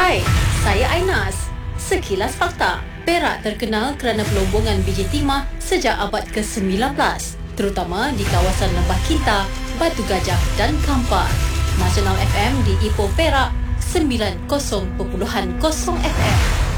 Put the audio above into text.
Hai, saya Ainas. Sekilas fakta. Perak terkenal kerana pelombongan biji timah sejak abad ke-19, terutama di kawasan Lembah Kinta, Batu Gajah dan Kampar. Nasional FM di Ipoh Perak 90.0 FM.